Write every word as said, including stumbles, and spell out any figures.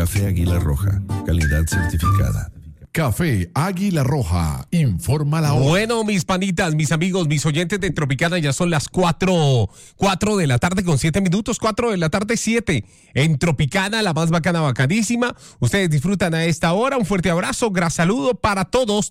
Café Águila Roja, calidad certificada. Café Águila Roja, informa la hora. Bueno, mis panitas, mis amigos, mis oyentes de Tropicana, ya son las cuatro, cuatro de la tarde con siete minutos, cuatro de la tarde, siete. En Tropicana, la más bacana, bacanísima. Ustedes disfrutan a esta hora. Un fuerte abrazo, gran saludo para todos